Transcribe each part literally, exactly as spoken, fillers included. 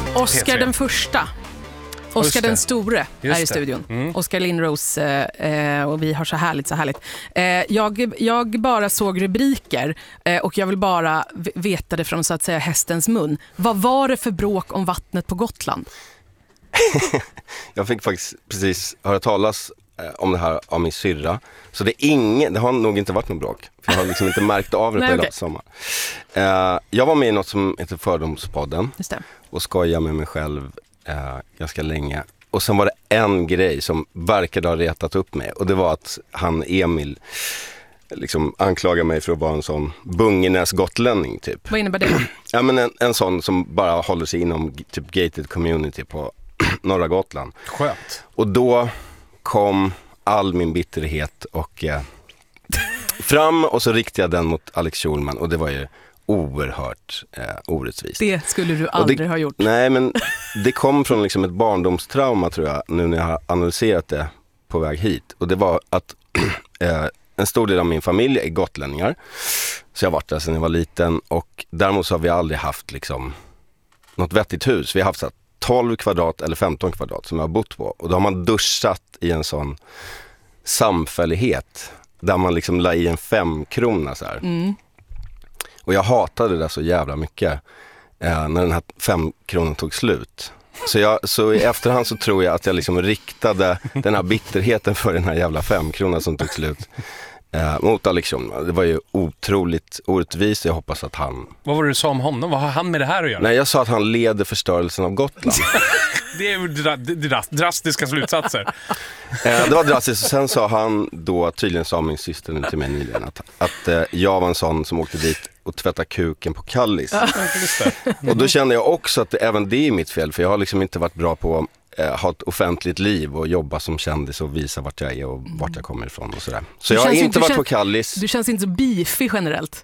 Oscar den första. Oscar den store Just är i det. studion. Mm. Oscar Lindros eh, och vi har så härligt, så härligt. Eh, jag, jag bara såg rubriker eh, och jag vill bara v- veta det från så att säga hästens mun. Vad var det för bråk om vattnet på Gotland? Jag fick faktiskt precis höra talas eh, om det här av min syrra. Så det är ingen, det har nog inte varit någon bråk. För jag har liksom inte märkt av det på Nej, hela okej. sommaren. Eh, jag var med i något som heter Fördomspodden. Just det. Och skojade med mig själv eh, ganska länge. Och sen var det en grej som verkade ha retat upp mig. Och det var att han Emil liksom anklagade mig för att vara en sån bungenäs gotlänning typ. Vad innebär det? Ja, men en, en sån som bara håller sig inom typ gated community på norra Gotland. Skönt. Och då kom all min bitterhet och eh, fram, och så riktade jag den mot Alex Schulman, och det var ju oerhört eh, orättvist. Det skulle du aldrig det, ha gjort. Nej, men det kom från liksom ett barndomstrauma, tror jag, nu när jag har analyserat det på väg hit. Och det var att eh, en stor del av min familj är gotlänningar. Så jag har varit där sedan jag var liten, och däremot så har vi aldrig haft liksom något vettigt hus. Vi har haft så här tolv kvadrat eller femton kvadrat som jag har bott på. Och då har man duschat i en sån samfällighet där man liksom la i en femkrona så här. Mm. Och jag hatade det så jävla mycket eh, när den här femkronan tog slut. Så, jag, så i efterhand så tror jag att jag liksom riktade den här bitterheten för den här jävla femkronan som tog slut eh, mot Alex Schulman. Det var ju otroligt orättvist. Jag hoppas att han... Vad var det du sa om honom? Vad har han med det här att göra? Nej, jag sa att han leder förstörelsen av Gotland. Det är ju dra- dra- drastiska slutsatser. Eh, det var drastiskt. Och sen sa han då, tydligen sa min syster nu till mig nyligen, att, att eh, jag var en sån som åkte dit och tvätta kuken på Kallis. Och då kände jag också att det, även det är mitt fel, för jag har liksom inte varit bra på att eh, ha ett offentligt liv och jobba som kändis och visa vart jag är och vart jag kommer ifrån och sådär. Så Du jag har känns inte inte- du varit känns- på Kallis. Du känns inte så beefy generellt.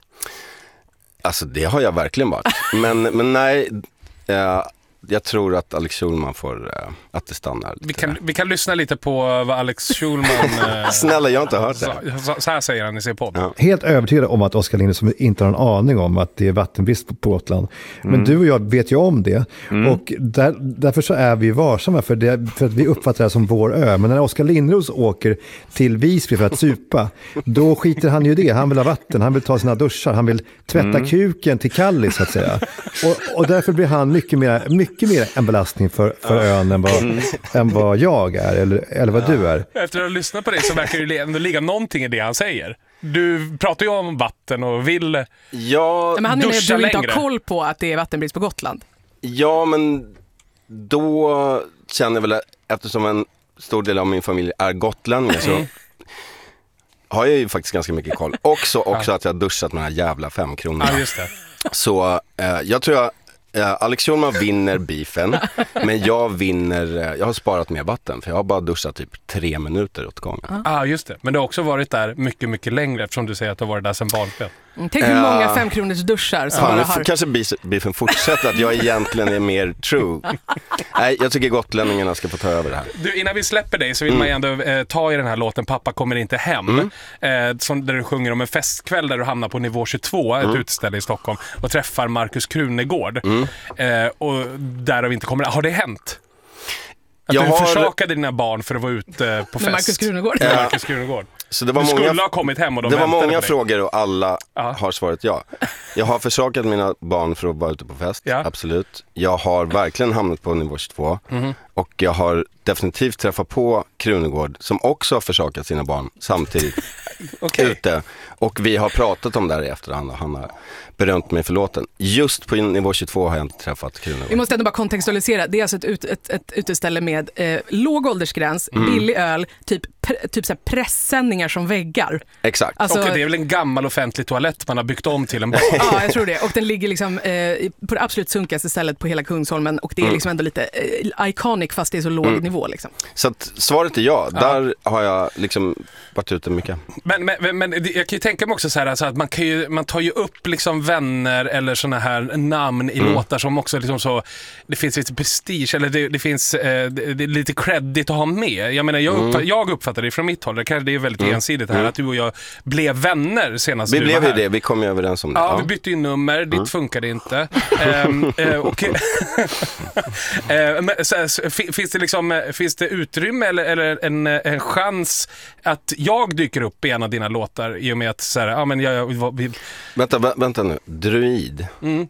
Alltså det har jag verkligen varit. Men, men nej, eh, jag tror att Alex Schulman får, eh, att det stannar lite Vi kan, där. vi kan lyssna lite på vad Alex Schulman... eh, Snälla, jag har inte hört så, det. så, så här säger han i sin podd. Ja. Helt övertygad om att Oskar Lindros inte har en aning om att det är vattenbrist på, på Gotland. Men Mm. du och jag vet ju om det. Mm. Och där, därför så är vi varsamma för, det, för att vi uppfattar det som vår ö. Men när Oskar Lindros åker till Visby för att supa, då skiter han ju i det. Han vill ha vatten, han vill ta sina duschar, han vill tvätta Mm. kuken till Kallis så att säga. Och, och därför blir han mycket mer, mycket mer en belastning för, för ön än vad, Mm. än vad jag är eller, eller vad du är. Efter att ha lyssnat på dig så verkar det ändå ligga någonting i det han säger. Du pratar ju om vatten och vill Ja, Ja, men han menar att duscha du inte har längre. koll på att det är vattenbrist på Gotland. ja, men då känner jag väl att eftersom en stor del av min familj är gotlänningar så har jag ju faktiskt ganska mycket koll. Också, också att jag har duschat med den här jävla femkronorna. Ja, just det. Så eh, jag tror jag eh, Alex Schulman vinner beefen, men jag vinner, eh, jag har sparat mer vatten för jag har bara duschat typ tre minuter åt gången. Ja, ah, just det. Men du har också varit där mycket, mycket längre eftersom du säger att du har varit där sedan barnsben. Mm, tänk hur Ja. många femkronors duschar som Fan, bara nu har... får kanske beef- beefen fortsätter att jag egentligen är mer true. Nej, jag tycker gotlänningarna ska få ta över det här. Du, innan vi släpper dig så vill man ju ändå eh, ta i den här låten Pappa kommer inte hem. Eh, som, där du sjunger om en festkväll där du hamnar på nivå tjugotvå, ett utställe i Stockholm, och träffar Markus Krunegård. Eh, och därav inte kommer... Har det hänt? Att Jag du har- försakade dina barn för att vara ute på Med fest? Markus Krunegård. Med Markus Krunegård. Så det var Du skulle många, ha kommit hem och de det var väntade många på dig. frågor och alla Ja. har svarat ja. Jag har försakat mina barn för att vara ute på fest, Ja. absolut. Jag har verkligen hamnat på nivå tjugotvå. Mhm. Och jag har definitivt träffat på Krunegård som också har försakat sina barn samtidigt Okej. ute. Och vi har pratat om det här i efterhand och han har berömt mig för låten. Just på nivå tjugotvå har jag inte träffat Krunegård. Vi måste ändå bara kontextualisera. Det är alltså ett, ut, ett, ett uteställe med eh, låg åldersgräns, billig öl, typ, pre, typ så här pressändningar som väggar. Exakt. Alltså, Och det är väl en gammal offentlig toalett man har byggt om till en bar. ja, jag tror det. Och den ligger liksom eh, på det absolut sunkigaste stället på hela Kungsholmen. Och det är liksom ändå lite eh, iconic fast det är så låg nivå liksom. Så att svaret är ja. Ja. Där har jag liksom varit ute mycket. Men, men, men det- jag kan ju tänka mig också så här alltså att man, kan ju, man tar ju upp liksom vänner eller såna här namn i låtar som också liksom så, det finns lite prestige eller det, det finns eh, det, det är lite credit att ha med. Jag menar, jag, uppfatt, jag uppfattar uppfattar det från mitt håll. Det kanske det är väldigt Mm. ensidigt här, Mm. att du och jag blev vänner senast Vi du blev var ju här. det, vi kom ju överens om det. Ja, Ja. vi bytte ju nummer, ditt mm. funkade inte. ehm, eh, och, eh, men, så, här, finns det liksom, finns det utrymme eller, eller en, en chans att jag dyker upp i en av dina låtar i och med att så här, ja men jag, jag vi... Vänta, vä- vänta nu, druid. Mm.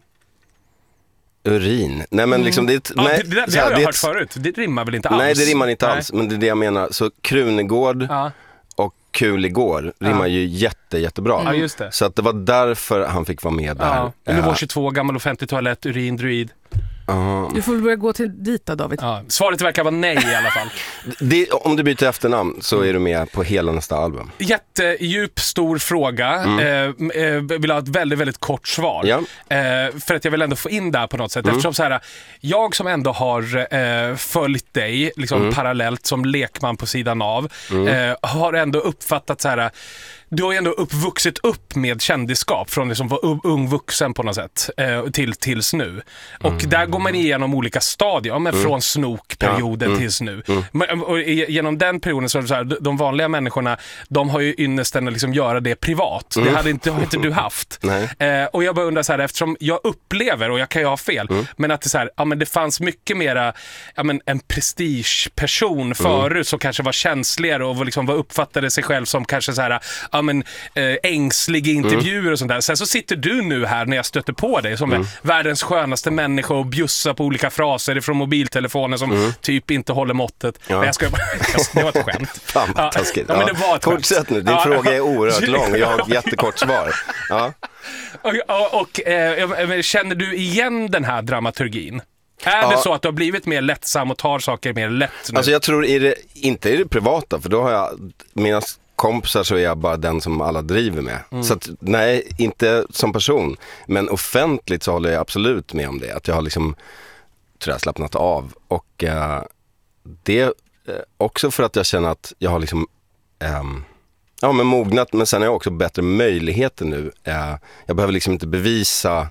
Urin. Nej men liksom det, Ja, nej, det, det, det så här, har jag det, hört förut. Det rimmar väl inte alls? Nej, det rimmar inte Nej. alls, men det är det jag menar. Så Krunegård Ja. och Kul igår rimmar Ja. ju jätte, jättebra. Ja, just det. Så att det var därför han fick vara med där. Ja. Nivå Eh, tjugotvå, gammal offentlig toalett, urin, druid. uh, Du får väl börja gå till dit då, David. Ja. Svaret verkar vara nej i alla fall. det, om du byter efternamn så är du med på hela nästa album. Jättedjup, stor fråga. Mm. Eh, eh, vill ha ett väldigt, väldigt kort svar. Ja. Eh, för att jag vill ändå få in det här på något sätt. Mm. Eftersom så här, jag som ändå har eh, följt dig liksom Mm. parallellt som lekman på sidan av, Mm. eh, har ändå uppfattat så här. Du har ju ändå uppvuxit upp med kändisskap från liksom vara ung vuxen på något sätt eh, till tills nu. Och Mm. där går man igenom olika stadier, ja, men Mm. från snokperioden Ja. Mm. tills nu. Mm. Men, och genom den perioden så är det så här, de vanliga människorna, de har ju ynnesten att liksom göra det privat. Mm. Det hade inte, har inte du haft. Nej. Eh, och jag bara undrar så här, eftersom jag upplever, och jag kan ju ha fel, Mm. men att det, så här, ja, men det fanns mycket mera ja, men en prestigeperson förut Mm. som kanske var känsligare och liksom var uppfattade sig själv som kanske så här, ja, men, eh, ängslig i intervjuer Mm. och sånt där. Sen så sitter du nu här när jag stöter på dig som Mm. är världens skönaste människa och bjussar på olika fraser från mobiltelefoner som Mm. typ inte håller måttet. Ja. Men jag ska, det var ett skämt. Fan vad taskigt. Ja, men det var ett skämt. Fortsätt nu, din Ja. fråga är oerhört lång och jag har ett jättekort svar. Ja. Och, och, och eh, känner du igen den här dramaturgin? Är Ja. det så att du har blivit mer lättsam och tar saker mer lätt nu? Alltså jag tror i det, inte i det privata, för då har jag, mina kompisar så är jag bara den som alla driver med. Mm. Så att, nej, inte som person. Men offentligt så håller jag absolut med om det. Att jag har liksom, tror jag, slappnat av. Och eh, det eh, också för att jag känner att jag har liksom ehm, ja, men mognat, men sen har jag också bättre möjligheter nu. Eh, jag behöver liksom inte bevisa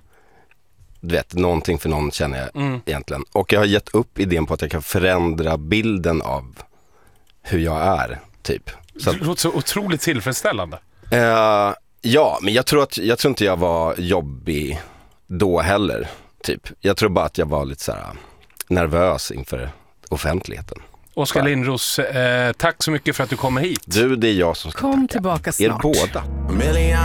du vet, någonting för någon, känner jag Mm. egentligen. Och jag har gett upp idén på att jag kan förändra bilden av hur jag är, typ. Så att, Det låter så otroligt tillfredsställande. eh, ja, men jag tror, att, jag tror inte jag var jobbig då heller, typ. Jag tror bara att jag var lite så här nervös inför offentligheten. Oskar Lindros, eh, tack så mycket för att du kommer hit. Du, det är jag som ska Kom tacka. tillbaka Er snart. båda. A million